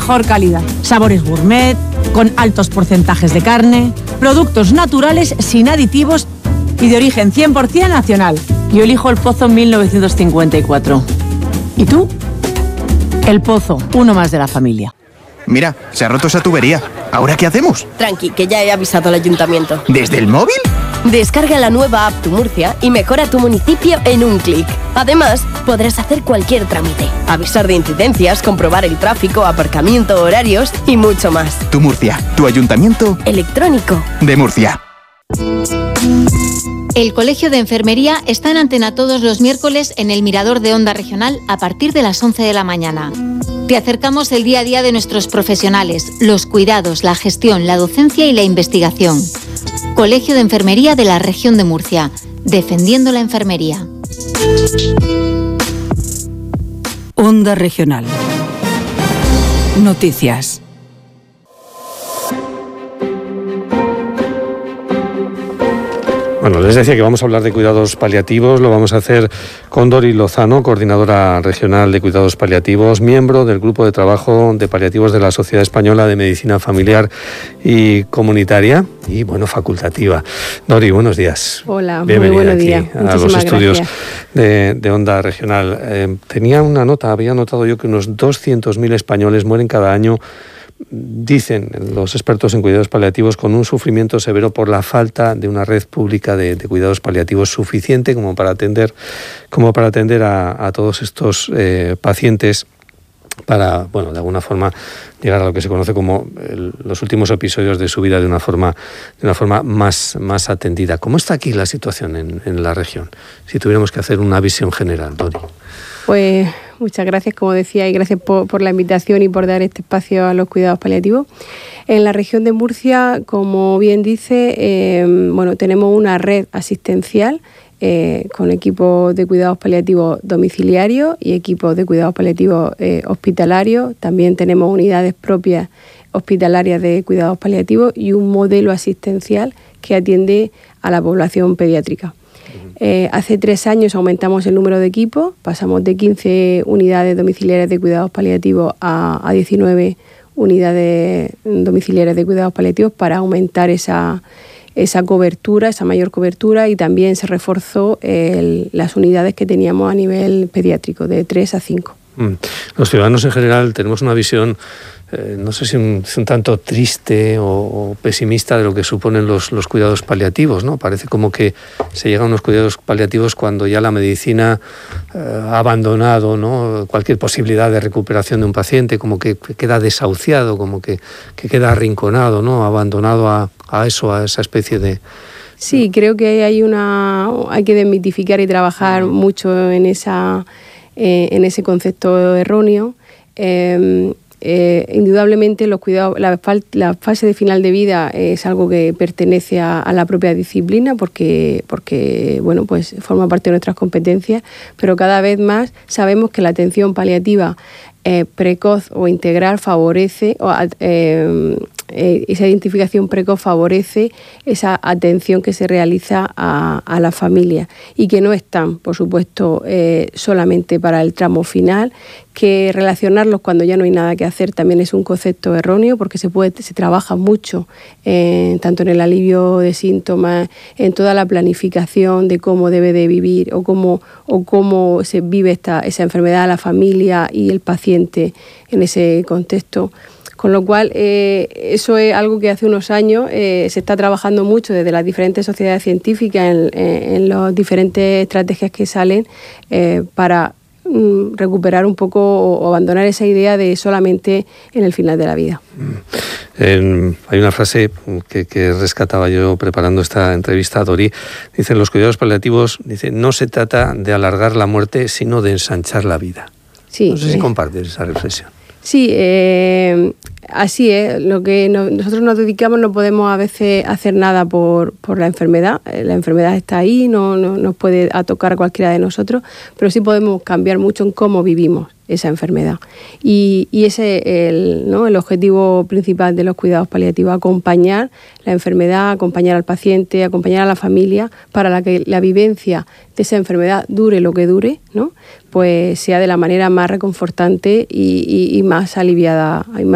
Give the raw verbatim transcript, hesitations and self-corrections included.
mejor calidad. Sabores gourmet, con altos porcentajes de carne, productos naturales sin aditivos y de origen cien por ciento nacional. Yo elijo El Pozo mil novecientos cincuenta y cuatro. ¿Y tú? El Pozo, uno más de la familia. Mira, se ha roto esa tubería. ¿Ahora qué hacemos? Tranqui, que ya he avisado al ayuntamiento. ¿Desde el móvil? Descarga la nueva app Tu Murcia y mejora tu municipio en un clic. Además, podrás hacer cualquier trámite, avisar de incidencias, comprobar el tráfico, aparcamiento, horarios y mucho más. Tu Murcia, tu ayuntamiento electrónico de Murcia. El Colegio de Enfermería está en antena todos los miércoles en el Mirador de Onda Regional a partir de las once de la mañana. Te acercamos el día a día de nuestros profesionales, los cuidados, la gestión, la docencia y la investigación. Colegio de Enfermería de la Región de Murcia, defendiendo la enfermería. Onda Regional. Noticias. Bueno, les decía que vamos a hablar de cuidados paliativos, lo vamos a hacer con Dori Lozano, coordinadora regional de cuidados paliativos, miembro del Grupo de Trabajo de Paliativos de la Sociedad Española de Medicina Familiar y Comunitaria y, bueno, facultativa. Dori, buenos días. Hola, bienvenida muy buenos aquí días. a Muchísimas los estudios de, gracias. de Onda Regional. Eh, tenía una nota, había notado yo que unos doscientos mil españoles mueren cada año, dicen los expertos en cuidados paliativos, con un sufrimiento severo por la falta de una red pública de, de cuidados paliativos suficiente como para atender, como para atender a, a todos estos eh, pacientes, para, bueno, de alguna forma llegar a lo que se conoce como el, los últimos episodios de su vida de una forma, de una forma más, más atendida. ¿Cómo está aquí la situación en, en la región? Si tuviéramos que hacer una visión general, Dori. Pues muchas gracias, como decía, y gracias por, por la invitación y por dar este espacio a los cuidados paliativos. En la región de Murcia, como bien dice, eh, bueno, tenemos una red asistencial eh, con equipos de cuidados paliativos domiciliarios y equipos de cuidados paliativos eh, hospitalarios. También tenemos unidades propias hospitalarias de cuidados paliativos y un modelo asistencial que atiende a la población pediátrica. Eh, hace tres años aumentamos el número de equipos, pasamos de quince unidades domiciliarias de cuidados paliativos a, a diecinueve unidades domiciliarias de cuidados paliativos para aumentar esa, esa cobertura, esa mayor cobertura, y también se reforzó el, las unidades que teníamos a nivel pediátrico, de tres a cinco. Mm. Los ciudadanos en general tenemos una visión, Eh, no sé si un, si un tanto triste o, o pesimista de lo que suponen los, los cuidados paliativos, ¿no? Parece como que se llega a unos cuidados paliativos cuando ya la medicina eh, ha abandonado, ¿no?, cualquier posibilidad de recuperación de un paciente, como que queda desahuciado, como que, que queda arrinconado, ¿no?, abandonado a, a eso, a esa especie de... Sí, creo que hay una hay que desmitificar y trabajar mucho en esa eh, en ese concepto erróneo. Eh, Eh, indudablemente los cuidados, la, la fase de final de vida es algo que pertenece a, a la propia disciplina porque, porque bueno, pues forma parte de nuestras competencias, pero cada vez más sabemos que la atención paliativa eh, precoz o integral favorece, o, eh, eh, esa identificación precoz favorece esa atención que se realiza a, a la familia, y que no están, por supuesto, eh, solamente para el tramo final, que relacionarlos cuando ya no hay nada que hacer también es un concepto erróneo, porque se puede se trabaja mucho eh, tanto en el alivio de síntomas, en toda la planificación de cómo debe de vivir o cómo o cómo se vive esta esa enfermedad, la familia y el paciente en ese contexto. Con lo cual, eh, eso es algo que hace unos años eh, se está trabajando mucho desde las diferentes sociedades científicas en, en, en las diferentes estrategias que salen eh, para mm, recuperar un poco o, o abandonar esa idea de solamente en el final de la vida. Eh, hay una frase que, que rescataba yo preparando esta entrevista a Dori. Dicen, los cuidados paliativos, dice, no se trata de alargar la muerte, sino de ensanchar la vida. Sí, no sé si eh. compartes esa reflexión. Sí, eh, así es. Lo que no, nosotros nos dedicamos, no podemos a veces hacer nada por, por la enfermedad. La enfermedad está ahí, no, no nos puede tocar a cualquiera de nosotros, pero sí podemos cambiar mucho en cómo vivimos esa enfermedad. Y, y ese es el, ¿no?, el objetivo principal de los cuidados paliativos, acompañar la enfermedad, acompañar al paciente, acompañar a la familia, para la que la vivencia de esa enfermedad, dure lo que dure, ¿no?, pues sea de la manera más reconfortante y, y, y más aliviada,